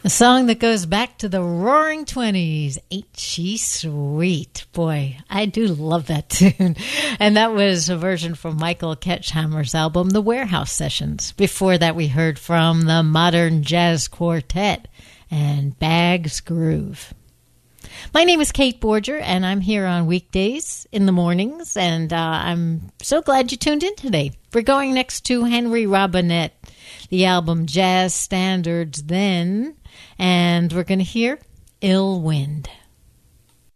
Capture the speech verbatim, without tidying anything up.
A song that goes back to the roaring twenties. Ain't She Sweet? Boy, I do love that tune. And that was a version from Michael Ketchhammer's album, The Warehouse Sessions. Before that, we heard from the Modern Jazz Quartet and Bag's Groove. My name is Kate Borger, and I'm here on weekdays in the mornings, and uh, I'm so glad you tuned in today. We're going next to Henry Robinette, the album Jazz Standards Then, and we're going to hear Ill Wind.